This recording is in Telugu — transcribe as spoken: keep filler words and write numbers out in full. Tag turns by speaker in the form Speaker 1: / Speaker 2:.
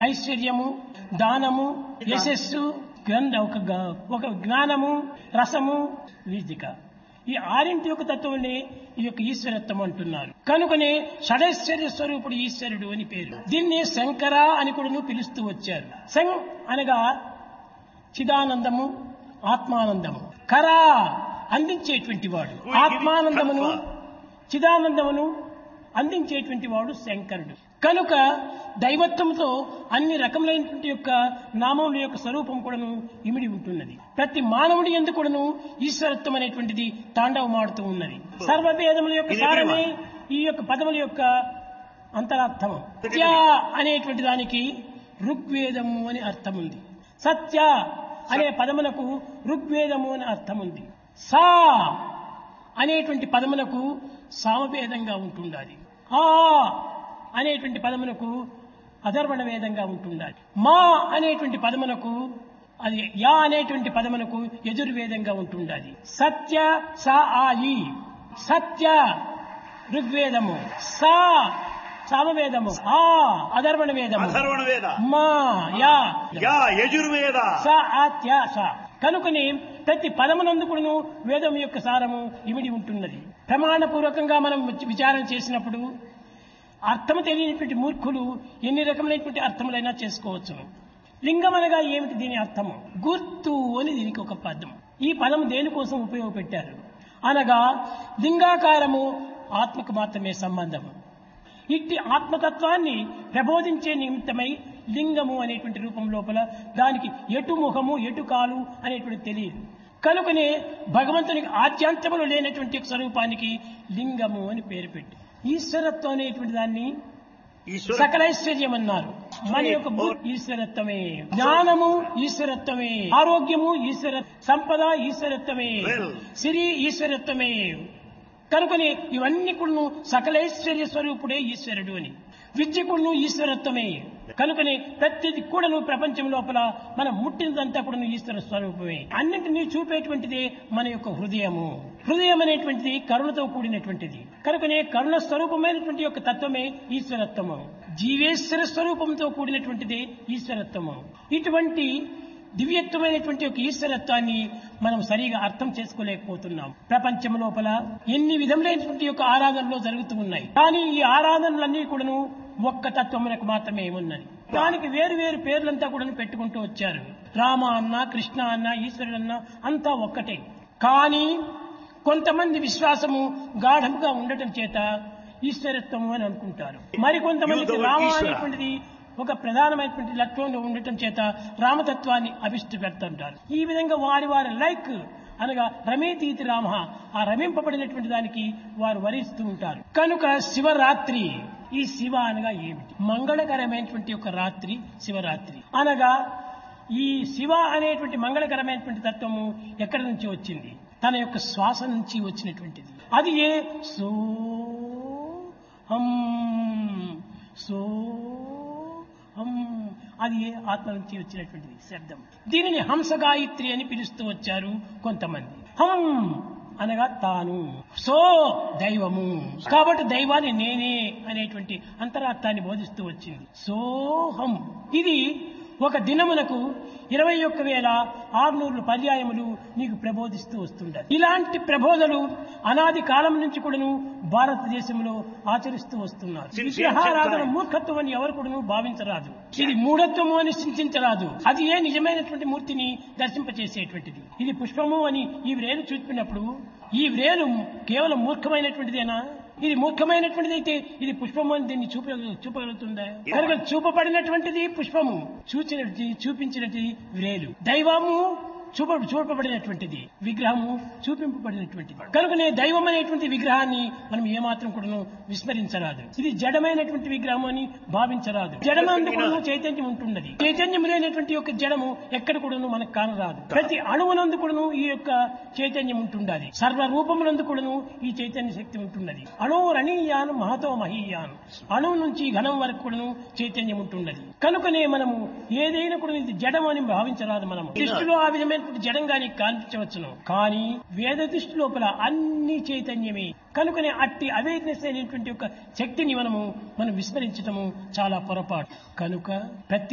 Speaker 1: ఐశ్వర్యము, దానము, యశస్సు, గ్రంథ ఒక గ- ఒక జ్ఞానము, రసము, వీజిక. ఈ ఆరింటి యొక్క తత్వమే ఈ యొక్క ఈశ్వరత్వం అంటున్నారు. కనుకనే షడైశ్వర్య స్వరూపుడు ఈశ్వరుడు అని పేరు. దీన్ని శంకర అని కూడా పిలుస్తూ వచ్చారు. సం అనగా చిదానందము, ఆత్మానందము. కరా అందించేటువంటి వాడు. ఆత్మానందమును, చిదానందమును అందించేటువంటి వాడు శంకరుడు. కనుక దైవత్వంతో అన్ని రకములైనటువంటి యొక్క నామముల యొక్క స్వరూపం కూడాను ఇమిడి ఉంటున్నది. ప్రతి మానవుడి యందు కూడాను ఈశ్వరత్వం అనేటువంటిది తాండవమాడుతూ ఉన్నది. సర్వవేదముల యొక్క సారమే ఈ యొక్క పదముల యొక్క అంతరార్థము. సత్య అనేటువంటి దానికి ఋగ్వేదము అని అర్థం ఉంది. సత్య అనే పదములకు ఋగ్వేదము అని అర్థం ఉంది. సా అనేటువంటి పదములకు సామవేదంగా ఉంటుండాలి. ఆ అనేటువంటి పదమునకు అధర్వణ వేదంగా ఉంటుండాలి. మా అనేటువంటి పదమునకు అది యా అనేటువంటి పదమునకు యజుర్వేదంగా ఉంటుండాలి. సత్య సా ఆయి. సత్య ఋగ్వేదము, సా సామవేదము, ఆ అధర్వణ వేదము,
Speaker 2: అధర్వణ వేద,
Speaker 1: మా యా
Speaker 2: యా యజుర్వేద.
Speaker 1: స ఆత్య స. కనుకనే ప్రతి పదమునందు కూడాను వేదం యొక్క సారము ఇమిడి ఉంటున్నది. ప్రమాణపూర్వకంగా మనం విచారణ చేసినప్పుడు అర్థము తెలియనటువంటి మూర్ఖులు ఎన్ని రకములైనటువంటి అర్థములైనా చేసుకోవచ్చు. లింగం అనగా ఏమిటి దీని అర్థము? గుర్తు అని దీనికి ఒక పదం. ఈ పదం దేనికోసం ఉపయోగపెట్టారు అనగా లింగాకారము ఆత్మకు మాత్రమే సంబంధము. ఇట్టి ఆత్మతత్వాన్ని ప్రబోధించే నిమిత్తమై లింగము అనేటువంటి రూపం లోపల దానికి ఎటు ముఖము ఎటు కాలు అనేటువంటి తెలియదు. కనుకనే భగవంతునికి ఆద్యాంతములు లేనటువంటి స్వరూపానికి లింగము అని పేరు పెట్టి ఈశ్వరత్వం అనేటువంటి దాన్ని
Speaker 2: ఈశ్వర
Speaker 1: సకలైశ్వర్యం అన్నారు. మన యొక్క బుద్ధి ఈశ్వరత్వమే, జ్ఞానము ఈశ్వరత్వమే, ఆరోగ్యము ఈశ్వర, సంపద ఈశ్వరత్వమే, సిరి ఈశ్వరత్వమే. కనుకనే ఇవన్నీ కూడా సకలైశ్వర్య స్వరూపుడే ఈశ్వరుడు అని. విద్య కూడా ఈశ్వరత్వమే. కనుకనే ప్రతిది కూడాను ప్రపంచం లోపల మనం ముట్టినదంతా కూడా ఈశ్వర స్వరూపమే. అన్నింటినీ చూపేటువంటిదే మన యొక్క హృదయము. హృదయం అనేటువంటిది కరుణతో కూడినటువంటిది. కనుకనే కరుణ స్వరూపమైనటువంటి యొక్క తత్వమే ఈశ్వరత్వము. జీవేశ్వర స్వరూపంతో కూడినటువంటిదే ఈశ్వరత్వము. ఇటువంటి దివ్యత్వమైనటువంటి ఒక ఈశ్వరత్వాన్ని మనం సరిగా అర్థం చేసుకోలేకపోతున్నాం. ప్రపంచం లోపల ఎన్ని విధములైనటువంటి యొక్క ఆరాధనలు జరుగుతూ ఉన్నాయి. కానీ ఈ ఆరాధనలన్నీ కూడాను ఒక్క తత్వమునకు మాత్రమే ఉన్నది. దానికి వేరు వేరు పేర్లంతా కూడా పెట్టుకుంటూ వచ్చారు. రామ అన్న, కృష్ణ అన్న, ఈశ్వరుడు అన్న అంతా ఒక్కటే. కానీ కొంతమంది విశ్వాసము గాఢంగా ఉండటం చేత ఈశ్వరత్వము అని అనుకుంటారు. మరి కొంతమందికి రామ అనేటువంటిది ఒక ప్రధానమైనటువంటి లక్ష్యంలో ఉండటం చేత రామతత్వాన్ని అభిష్టి పెడుతుంటారు. ఈ విధంగా వారి వారి లైక్ అనగా రమేతీతి రామ, ఆ రమింపబడినటువంటి దానికి వారు వరిస్తూ ఉంటారు. కనుక శివరాత్రి, ఈ శివ అనగా ఏమిటి? మంగళకరమైనటువంటి ఒక రాత్రి శివరాత్రి అనగా ఈ శివ అనేటువంటి మంగళకరమైనటువంటి తత్వము ఎక్కడి నుంచి వచ్చింది? తన యొక్క శ్వాస నుంచి వచ్చినటువంటిది. అది ఏ సో హం సో హం, అది ఏ ఆత్మ నుంచి వచ్చినటువంటిది శబ్దం. దీనిని హంస గాయత్రి అని పిలుస్తూ వచ్చారు కొంతమంది. హం అనగా తాను, సో దైవము. కాబట్టి దైవాన్ని నేనే అనేటువంటి అంతరార్థాన్ని బోధిస్తూ వచ్చింది. సోహం. ఇది ఒక దినమునకు ఇరవై ఒక్క వేల ఆరునూరు పర్యాయములు నీకు ప్రబోధిస్తూ వస్తుండాలి. ఇలాంటి ప్రబోధలు అనాది కాలం నుంచి కూడాను భారతదేశంలో ఆచరిస్తూ వస్తున్నారు. విగ్రహారాధన మూర్ఖత్వం అని ఎవరు కూడాను భావించరాదు. ఇది మూఢత్వము అని చింతించరాదు. అది ఏ నిజమైనటువంటి మూర్తిని దర్శింపచేసేటువంటిది. ఇది పుష్పము అని ఈ వ్రేలు చూపినప్పుడు ఈ వ్రేలు కేవలం మూర్ఖమైనటువంటిదేనా? ఇది మూర్ఖమైనటువంటిది అయితే ఇది పుష్పము అని దీన్ని చూప చూపగలుగుతుందా? కనుక చూపబడినటువంటిది పుష్పము, చూచినది చూపించినది వ్రేలు. దైవము చూప చూపబడినటువంటిది, విగ్రహము చూపింపబడినటువంటిది. కనుకనే దైవం అనేటువంటి విగ్రహాన్ని మనం ఏమాత్రం కూడా విస్మరించరాదు. ఇది జడమైనటువంటి విగ్రహం అని భావించరాదు. జడమందు కూడా చైతన్యం ఉంటున్నది. చైతన్యం లేనటువంటి యొక్క జడము ఎక్కడ కూడాను మనకు కానరాదు. ప్రతి అణువునందు కూడాను ఈ యొక్క చైతన్యం ఉంటుండాలి. సర్వ రూపమునందు కూడాను ఈ చైతన్య శక్తి ఉంటున్నది. అణువు రణీయాను మహతో మహీయాను. అణువు నుంచి ఘనం వరకు కూడాను చైతన్యం ఉంటున్నది. కనుకనే మనము ఏదైనా కూడా ఇది జడం అని భావించరాదు. మనము దృష్టిలో ఆ విధమైన జడంగా నీకు కనిపించవచ్చును. కానీ వేద దృష్టి లోపల అన్ని చైతన్యమే. కనుకనే అట్టి అవేర్నెస్ అయినటువంటి ఒక శక్తిని మనము మనం విస్మరించటము చాలా పొరపాటు. కనుక ప్రతి